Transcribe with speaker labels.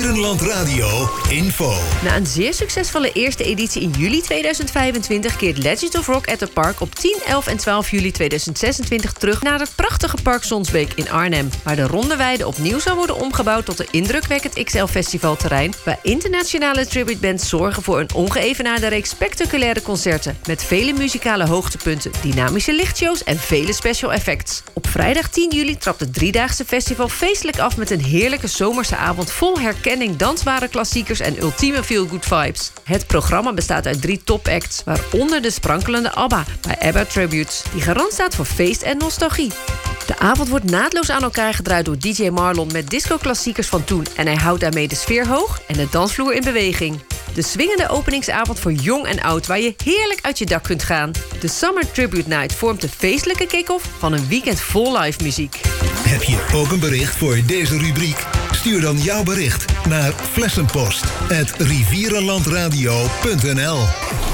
Speaker 1: Rivierenland Radio info.
Speaker 2: Na een zeer succesvolle eerste editie in juli 2025... keert Legends of Rock at the Park op 10, 11 en 12 juli 2026 terug... naar het prachtige Park Sonsbeek in Arnhem... waar de Rondeweide opnieuw zal worden omgebouwd... tot een indrukwekkend XL-festivalterrein... waar internationale tributebands zorgen voor een ongeëvenaarde reeks spectaculaire concerten... met vele muzikale hoogtepunten, dynamische lichtshows en vele special effects. Op vrijdag 10 juli trapt het driedaagse festival feestelijk af... met een heerlijke zomerse avond vol herkenning, dansbare klassiekers... en ultieme feel-good vibes. Het programma bestaat uit 3 topacts... waaronder de sprankelende ABBA bij ABBA Tributes... die garant staat voor feest en nostalgie. De avond wordt naadloos aan elkaar gedraaid door DJ Marlon... met disco-klassiekers van toen... en hij houdt daarmee de sfeer hoog en de dansvloer in beweging. De swingende openingsavond voor jong en oud... waar je heerlijk uit je dak kunt gaan. De Summer Tribute Night vormt de feestelijke kick-off... van een weekend vol live muziek.
Speaker 1: Heb je ook een bericht voor deze rubriek? Stuur dan jouw bericht naar flessenpost@rivierenlandradio.nl.